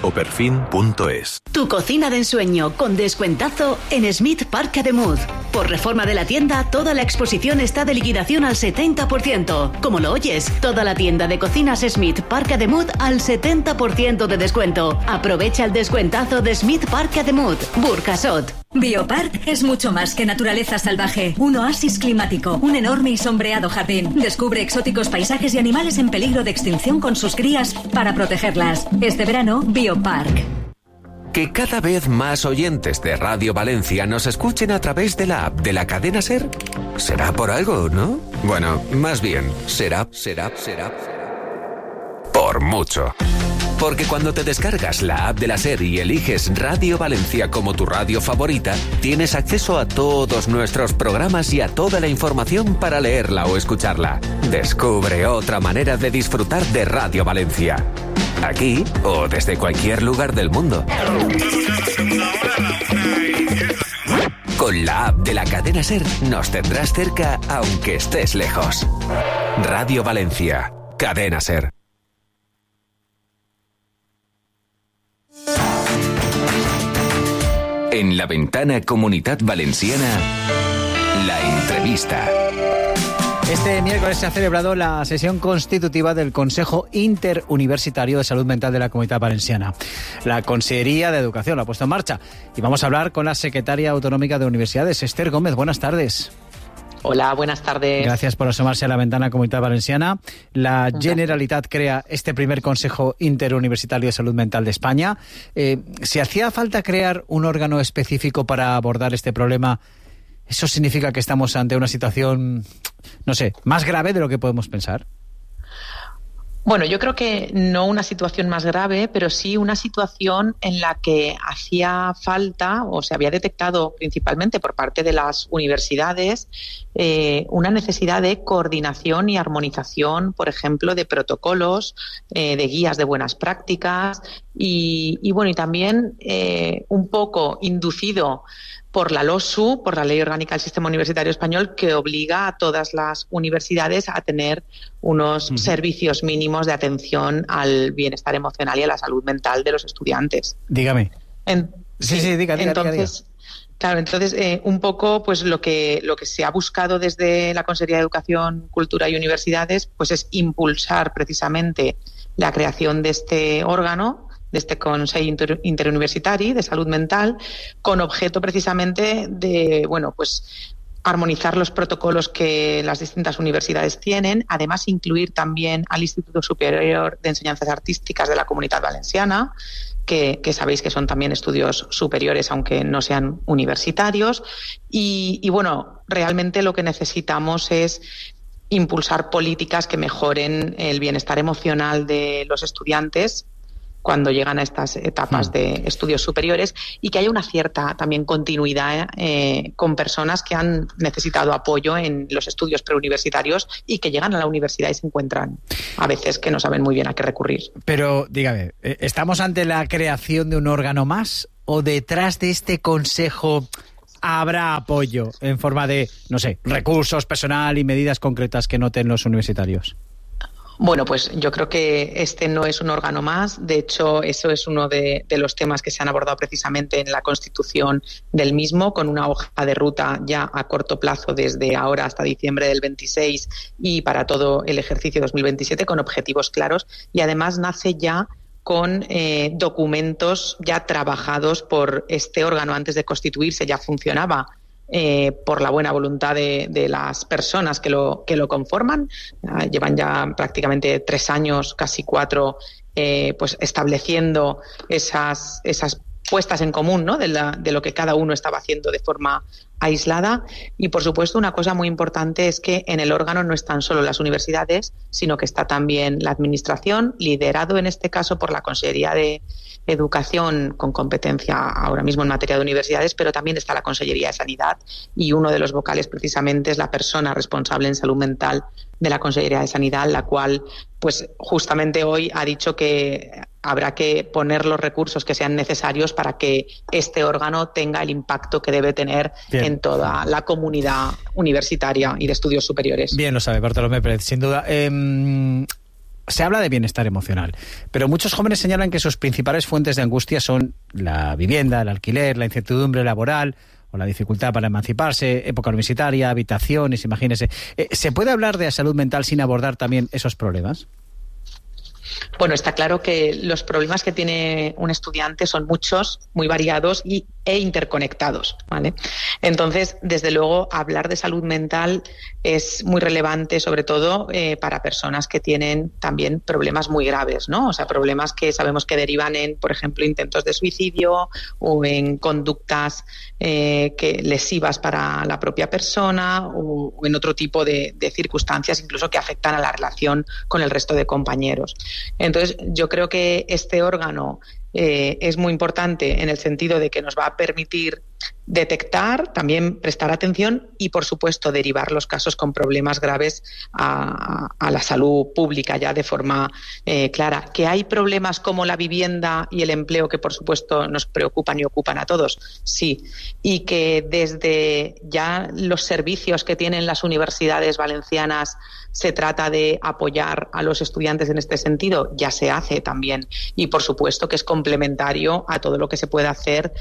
o perfin.es. Tu cocina de ensueño con descuentazo en Smith Park Ademuz. Por reforma de la tienda, toda la exposición está de liquidación al 70%. Como lo oyes, toda la tienda de cocinas Smith Park Ademuz al 70% de descuento. Aprovecha el descuentazo de Smith Park Ademuz, Burjasot. Biopark es mucho más que naturaleza salvaje. Un oasis climático, un enorme y sombreado jardín. Descubre exóticos paisajes y animales en peligro de extinción con sus crías para protegerlas. Este verano, Biopark. Que cada vez más oyentes de Radio Valencia nos escuchen a través de la app de la cadena SER. ¿Será por algo, no? Bueno, más bien, será por mucho. Porque cuando te descargas la app de la SER y eliges Radio Valencia como tu radio favorita, tienes acceso a todos nuestros programas y a toda la información para leerla o escucharla. Descubre otra manera de disfrutar de Radio Valencia. Aquí o desde cualquier lugar del mundo. Con la app de la cadena SER nos tendrás cerca aunque estés lejos. Radio Valencia, cadena SER. En la ventana Comunitat Valenciana, la entrevista. Este miércoles se ha celebrado la sesión constitutiva del Consejo Interuniversitario de Salud Mental de la Comunitat Valenciana. La Consellería de Educación lo ha puesto en marcha y vamos a hablar con la secretaria autonómica de Universidades, Esther Gómez. Buenas tardes. Hola, buenas tardes. Gracias por asomarse a la ventana Comunitat Valenciana. La Generalitat crea este primer Consejo Interuniversitario de Salud Mental de España. Si hacía falta crear un órgano específico para abordar este problema, ¿eso significa que estamos ante una situación, no sé, más grave de lo que podemos pensar? Bueno, yo creo que no una situación más grave, pero sí una situación en la que hacía falta, o se había detectado principalmente por parte de las universidades, una necesidad de coordinación y armonización, por ejemplo, de protocolos, de guías de buenas prácticas y también un poco inducido por la LOSU, por la Ley Orgánica del Sistema Universitario Español, que obliga a todas las universidades a tener unos servicios mínimos de atención al bienestar emocional y a la salud mental de los estudiantes. Dígame. Diga. Claro, entonces un poco pues lo que se ha buscado desde la Consellería de Educación, Cultura y Universidades pues es impulsar precisamente la creación de este órgano, de este Consell Interuniversitari de Salud Mental, con objeto precisamente de, armonizar los protocolos que las distintas universidades tienen, además incluir también al Instituto Superior de Enseñanzas Artísticas de la Comunitat Valenciana, que sabéis que son también estudios superiores, aunque no sean universitarios, y realmente lo que necesitamos es impulsar políticas que mejoren el bienestar emocional de los estudiantes cuando llegan a estas etapas de estudios superiores y que haya una cierta también continuidad con personas que han necesitado apoyo en los estudios preuniversitarios y que llegan a la universidad y se encuentran a veces que no saben muy bien a qué recurrir. Pero dígame, ¿estamos ante la creación de un órgano más o detrás de este consejo habrá apoyo en forma de, recursos, personal y medidas concretas que noten los universitarios? Bueno, pues yo creo que este no es un órgano más. De hecho, eso es uno de los temas que se han abordado precisamente en la constitución del mismo, con una hoja de ruta ya a corto plazo desde ahora hasta diciembre del 26 y para todo el ejercicio 2027 con objetivos claros. Y además nace ya con documentos ya trabajados por este órgano. Antes de constituirse ya funcionaba por la buena voluntad de las personas que lo conforman. Llevan ya prácticamente 3 años, casi 4, estableciendo esas puestas en común, ¿no?, de lo que cada uno estaba haciendo de forma aislada. Y, por supuesto, una cosa muy importante es que en el órgano no están solo las universidades, sino que está también la Administración, liderado en este caso por la Consellería de Educación, con competencia ahora mismo en materia de universidades, pero también está la Consellería de Sanidad, y uno de los vocales precisamente es la persona responsable en salud mental de la Consellería de Sanidad, la cual pues justamente hoy ha dicho que habrá que poner los recursos que sean necesarios para que este órgano tenga el impacto que debe tener en toda la comunidad universitaria y de estudios superiores. Bien lo sabe Bartolomé Pérez, sin duda. Se habla de bienestar emocional, pero muchos jóvenes señalan que sus principales fuentes de angustia son la vivienda, el alquiler, la incertidumbre laboral o la dificultad para emanciparse, época universitaria, habitaciones, imagínese. ¿Se puede hablar de salud mental sin abordar también esos problemas? Bueno, está claro que los problemas que tiene un estudiante son muchos, muy variados e interconectados, ¿vale? Entonces, desde luego, hablar de salud mental es muy relevante, sobre todo para personas que tienen también problemas muy graves, ¿no? O sea, problemas que sabemos que derivan en, por ejemplo, intentos de suicidio o en conductas lesivas para la propia persona o en otro tipo de circunstancias, incluso que afectan a la relación con el resto de compañeros. Entonces, yo creo que este órgano es muy importante en el sentido de que nos va a permitir detectar, también prestar atención y, por supuesto, derivar los casos con problemas graves a la salud pública ya de forma clara. Que hay problemas como la vivienda y el empleo que, por supuesto, nos preocupan y ocupan a todos, sí. Y que desde ya los servicios que tienen las universidades valencianas se trata de apoyar a los estudiantes en este sentido, ya se hace también. Y, por supuesto, que es complementario a todo lo que se puede hacer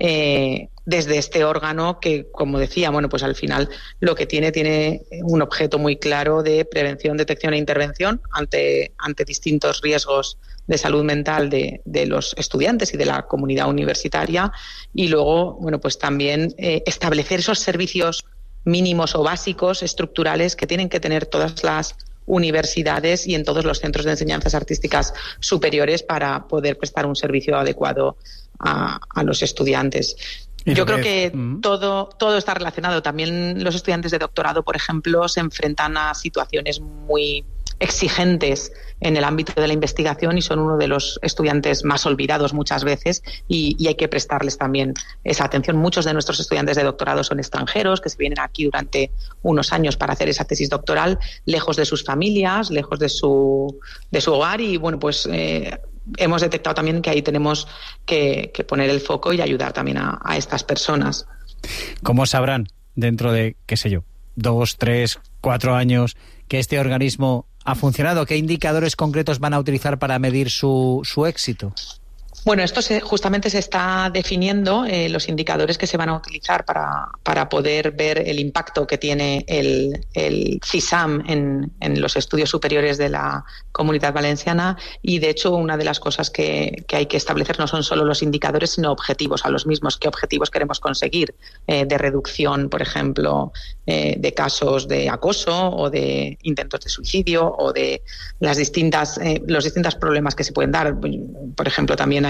desde este órgano que, como decía, bueno, pues al final lo que tiene un objeto muy claro de prevención, detección e intervención ante distintos riesgos de salud mental de los estudiantes y de la comunidad universitaria, y luego, bueno, pues también establecer esos servicios mínimos o básicos estructurales que tienen que tener todas las universidades y en todos los centros de enseñanzas artísticas superiores para poder prestar un servicio adecuado a los estudiantes. Yo creo que todo está relacionado. También los estudiantes de doctorado, por ejemplo, se enfrentan a situaciones muy exigentes en el ámbito de la investigación y son uno de los estudiantes más olvidados muchas veces y hay que prestarles también esa atención. Muchos de nuestros estudiantes de doctorado son extranjeros que se vienen aquí durante unos años para hacer esa tesis doctoral, lejos de sus familias, lejos de su hogar y, bueno, pues hemos detectado también que ahí tenemos que poner el foco y ayudar también a estas personas. ¿Cómo sabrán dentro de, 2, 3, 4 años que este organismo ha funcionado? ¿Qué indicadores concretos van a utilizar para medir su éxito? Bueno, esto justamente se está definiendo los indicadores que se van a utilizar para poder ver el impacto que tiene el CISAM en los estudios superiores de la Comunidad Valenciana y, de hecho, una de las cosas que hay que establecer no son solo los indicadores, sino objetivos a los mismos. ¿Qué objetivos queremos conseguir de reducción, por ejemplo, de casos de acoso o de intentos de suicidio o de los distintos problemas que se pueden dar? Por ejemplo, también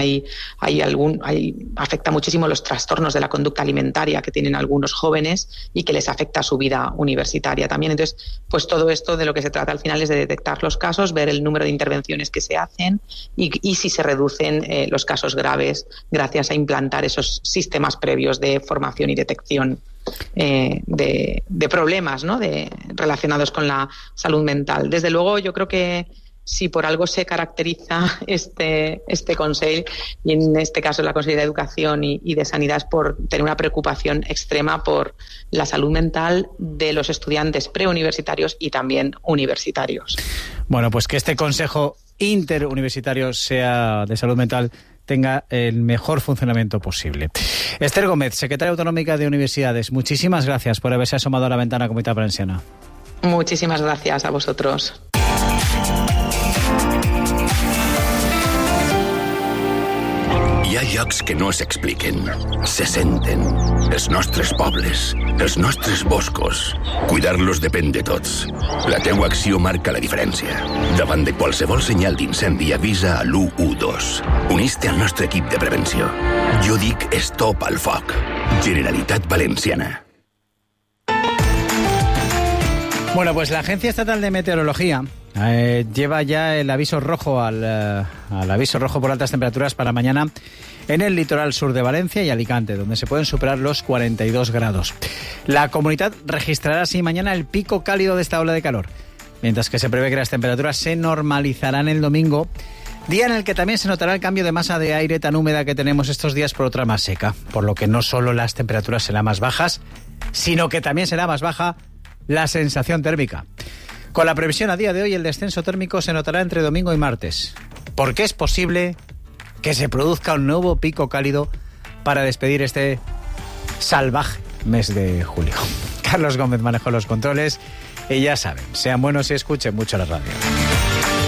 afecta muchísimo los trastornos de la conducta alimentaria que tienen algunos jóvenes y que les afecta a su vida universitaria también. Entonces, pues todo esto de lo que se trata al final es de detectar los casos, ver el número de intervenciones que se hacen y si se reducen los casos graves gracias a implantar esos sistemas previos de formación y detección de problemas, ¿no? Relacionados con la salud mental. Desde luego, yo creo que si por algo se caracteriza este Consell, y en este caso la Consejería de Educación y de Sanidad, es por tener una preocupación extrema por la salud mental de los estudiantes preuniversitarios y también universitarios. Bueno, pues que este Consejo Interuniversitario sea de salud mental tenga el mejor funcionamiento posible. Esther Gómez, secretaria autonómica de Universidades, muchísimas gracias por haberse asomado a la ventana Comunitat Valenciana. Muchísimas gracias a vosotros. Hi ha llocs que no s'expliquen, se senten. Els nostres pobles, els nostres boscos. Cuidar-los depèn de tots. La teua acció marca la diferència. Davant de qualsevol senyal d'incendi, avisa a l'112. Unís-te al nostre equip de prevenció. Jo dic stop al foc. Generalitat Valenciana. Bueno, pues la Agencia Estatal de Meteorología lleva ya el aviso rojo al aviso rojo por altas temperaturas para mañana en el litoral sur de Valencia y Alicante, donde se pueden superar los 42 grados. La comunidad registrará así mañana el pico cálido de esta ola de calor, mientras que se prevé que las temperaturas se normalizarán el domingo, día en el que también se notará el cambio de masa de aire tan húmeda que tenemos estos días por otra más seca, por lo que no solo las temperaturas serán más bajas, sino que también será más baja la sensación térmica. Con la previsión a día de hoy, el descenso térmico se notará entre domingo y martes, porque es posible que se produzca un nuevo pico cálido para despedir este salvaje mes de julio. Carlos Gómez manejó los controles y ya saben, sean buenos y escuchen mucho la radio.